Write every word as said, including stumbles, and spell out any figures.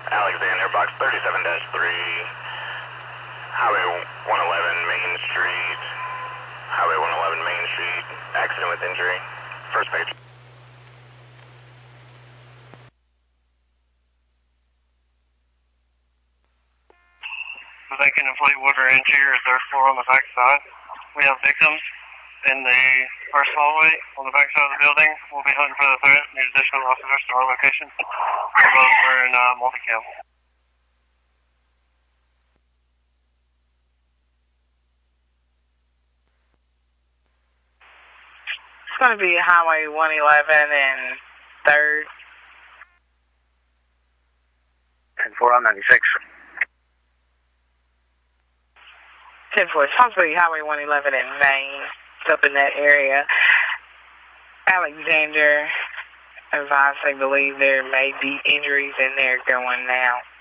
Alexander, box thirty-seven dash three, Highway one eleven Main Street, Highway one eleven Main Street, accident with injury, first page. Vacant and Fleetwood are interior, third floor on the back side. We have victims in the first hallway on the back side of the building. We'll be hunting for the threat. Need additional officers to our location. We're both wearing uh, multi-cam. It's going to be Highway one eleven and third. ten four on ninety-six. ten four, it's possibly Highway one eleven in Maine. It's up in that area. Alexander advised they believe there may be injuries in there going now.